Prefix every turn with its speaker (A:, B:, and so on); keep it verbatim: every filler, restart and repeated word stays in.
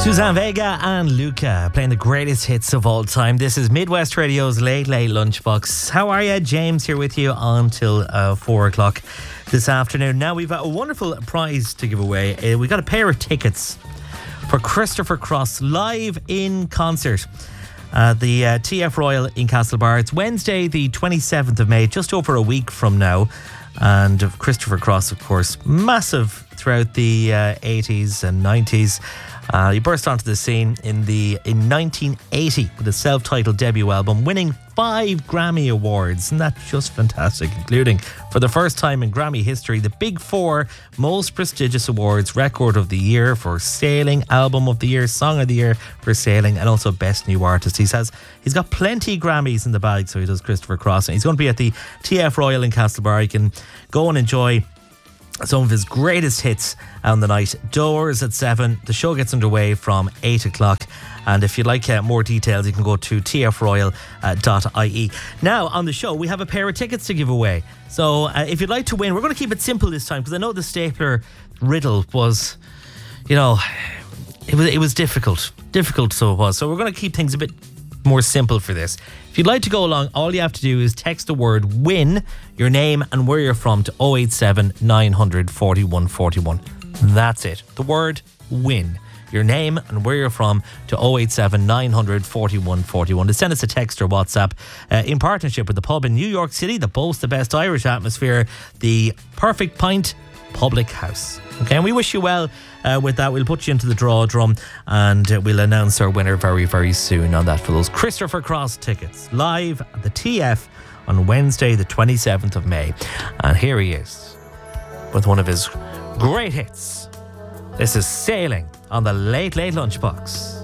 A: Suzanne Vega and Luca playing the greatest hits of all time. This is Midwest Radio's Late Late Lunchbox. How are you? James here with you until uh, four o'clock this afternoon. Now we've got a wonderful prize to give away. Uh, we got a pair of tickets for Christopher Cross live in concert at the uh, T F Royal in Castlebar. It's Wednesday the twenty-seventh of May, just over a week from now. And Christopher Cross, of course, massive throughout the uh, eighties and nineties. Uh, he burst onto the scene in the in nineteen eighty with a self-titled debut album, winning five Grammy Awards. And that's just fantastic, including, for the first time in Grammy history, the big four most prestigious awards: Record of the Year for Sailing, Album of the Year, Song of the Year for Sailing, and also Best New Artist. He says he's got plenty of Grammys in the bag, so he does, Christopher Cross. And he's going to be at the T F Royal in Castlebar. You can go and enjoy some of his greatest hits on the night. Doors at seven. The show gets underway from eight o'clock. And if you'd like uh, more details, you can go to t f royal dot i e. Now, on the show, we have a pair of tickets to give away. So uh, if you'd like to win, we're going to keep it simple this time, because I know the stapler riddle was, you know, it was, it was difficult. Difficult, so it was. So we're going to keep things a bit more simple for this. If you'd like to go along, all you have to do is text the word WIN, your name and where you're from, to oh eight seven, nine hundred, forty-one forty-one. That's it. The word WIN, your name and where you're from, to oh eight seven, nine hundred, forty-one forty-one. To send us a text or WhatsApp uh, in partnership with the pub in New York City that boasts the best Irish atmosphere, the Perfect Pint Public House. Okay, and we wish you well uh, with that. We'll put you into the draw drum, and uh, we'll announce our winner very, very soon on that for those Christopher Cross tickets live at the T F on Wednesday the twenty-seventh of May. And here he is with one of his great hits. This is Sailing on the Late Late Lunchbox.